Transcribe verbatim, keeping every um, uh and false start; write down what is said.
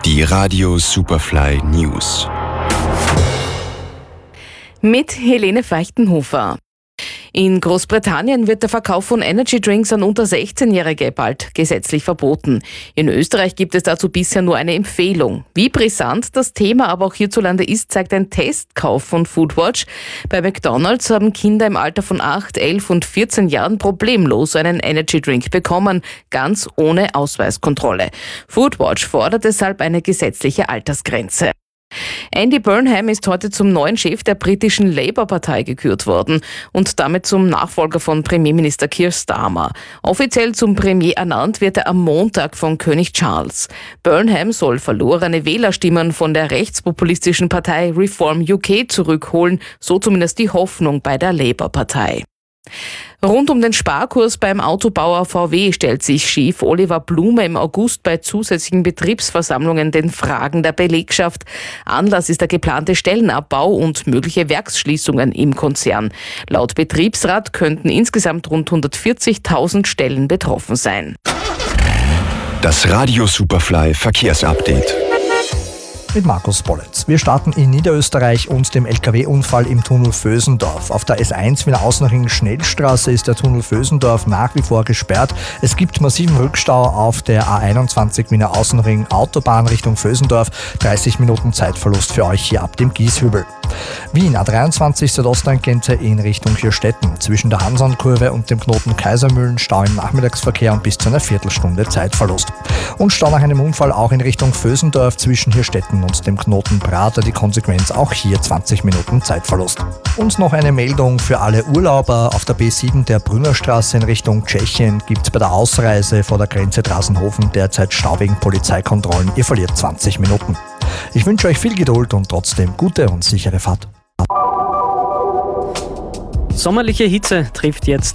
Die Radio Superfly News. Mit Helene Feichtenhofer. In Großbritannien wird der Verkauf von Energy Drinks an unter sechzehnjährige bald gesetzlich verboten. In Österreich gibt es dazu bisher nur eine Empfehlung. Wie brisant das Thema aber auch hierzulande ist, zeigt ein Testkauf von Foodwatch. Bei McDonald's haben Kinder im Alter von acht, elf und vierzehn Jahren problemlos einen Energy Drink bekommen, ganz ohne Ausweiskontrolle. Foodwatch fordert deshalb eine gesetzliche Altersgrenze. Andy Burnham ist heute zum neuen Chef der britischen Labour-Partei gekürt worden und damit zum Nachfolger von Premierminister Keir Starmer. Offiziell zum Premier ernannt wird er am Montag von König Charles. Burnham soll verlorene Wählerstimmen von der rechtspopulistischen Partei Reform U K zurückholen, so zumindest die Hoffnung bei der Labour-Partei. Rund um den Sparkurs beim Autobauer V W stellt sich Chef Oliver Blume im August bei zusätzlichen Betriebsversammlungen den Fragen der Belegschaft. Anlass ist der geplante Stellenabbau und mögliche Werksschließungen im Konzern. Laut Betriebsrat könnten insgesamt rund hundertvierzigtausend Stellen betroffen sein. Das Radio Superfly Verkehrsupdate. Mit Markus Bollitz. Wir starten in Niederösterreich und dem L K W-Unfall im Tunnel Vösendorf. Auf der S eins Wiener Außenring Schnellstraße ist der Tunnel Vösendorf nach wie vor gesperrt. Es gibt massiven Rückstau auf der A einundzwanzig Wiener Außenring Autobahn Richtung Vösendorf. dreißig Minuten Zeitverlust für euch hier ab dem Gieshübel. Wien A dreiundzwanzig Südosttangente in Richtung Hirstetten. Zwischen der Hansandkurve und dem Knoten Kaisermühlen Stau im Nachmittagsverkehr und bis zu einer Viertelstunde Zeitverlust. Und Stau nach einem Unfall auch in Richtung Vösendorf zwischen Hirstetten und dem Knoten Prater. Die Konsequenz auch hier zwanzig Minuten Zeitverlust. Und noch eine Meldung für alle Urlauber. Auf der B sieben der Brünnerstraße in Richtung Tschechien gibt es bei der Ausreise vor der Grenze Drasenhofen derzeit Stau wegen Polizeikontrollen. Ihr verliert zwanzig Minuten. Ich wünsche euch viel Geduld und trotzdem gute und sichere Fahrt. Sommerliche Hitze trifft jetzt